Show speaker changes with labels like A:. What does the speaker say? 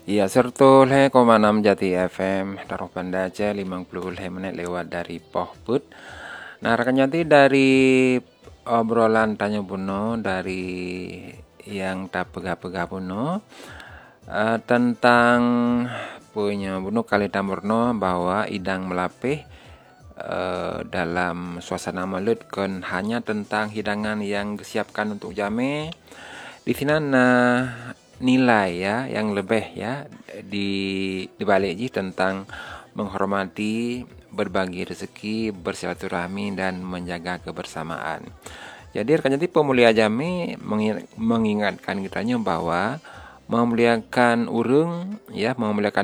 A: Iya, sertu le koma 6 Jati FM, taruh Banda Aceh 50 menit lewat dari Pohput. Nah, rekan Jati dari obrolan tanya buno dari yang tak pegah-pegah buno tentang punya buno kali tamurno bahwa idang melapih dalam suasana melut kan hanya tentang hidangan yang disiapkan untuk jame. Di sini nilai ya yang lebih ya dibalik tentang menghormati, berbagi rezeki, bersilaturahmi dan menjaga kebersamaan. Jadi rekan jadi pemulia jami mengingatkan kitanya bahwa memuliakan urung ya, memuliakan